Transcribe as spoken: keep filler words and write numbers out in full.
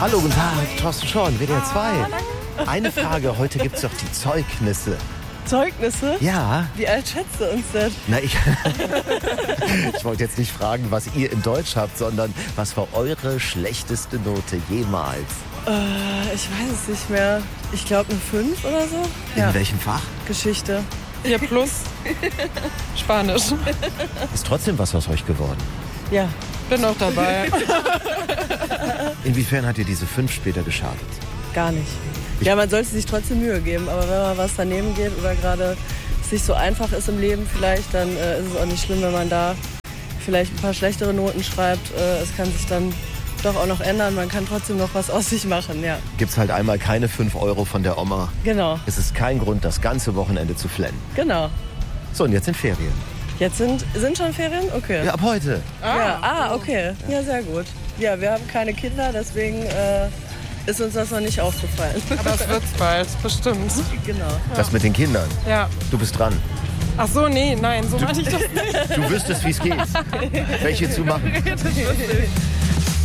Hallo, guten Tag, Thorsten Schorn, W D R zwei. Eine Frage, heute gibt es doch die Zeugnisse. Zeugnisse? Ja. Wie alt schätzt du uns denn? Na, ich, ich wollte jetzt nicht fragen, was ihr in Deutsch habt, sondern was war eure schlechteste Note jemals? Äh, ich weiß es nicht mehr. Ich glaube eine fünf oder so. In Ja. welchem Fach? Geschichte. vier plus Spanisch. Ist trotzdem was aus euch geworden. Ja. Bin auch dabei. Inwiefern hat ihr diese fünf später geschadet? Gar nicht. Ja, man sollte sich trotzdem Mühe geben, aber wenn mal was daneben geht oder gerade es nicht so einfach ist im Leben vielleicht, dann äh, ist es auch nicht schlimm, wenn man da vielleicht ein paar schlechtere Noten schreibt. Äh, es kann sich dann doch auch noch ändern, man kann trotzdem noch was aus sich machen, ja. Gibt's halt einmal keine fünf Euro von der Oma. Genau, Es ist kein Grund, das ganze Wochenende zu flennen. genau. So, und jetzt sind Ferien. Jetzt sind, sind schon Ferien? Okay. Ja, ab heute. Ja, ah, okay. Ja, sehr gut. Ja, wir haben keine Kinder, deswegen äh, ist uns das noch nicht aufgefallen. Aber es wird's bald, bestimmt. Genau. Das mit den Kindern. Ja. Du bist dran. Ach so, nee, nein, so meinte ich das nicht. Du wüsstest, wie es geht. Welche zu machen. Das wusste ich.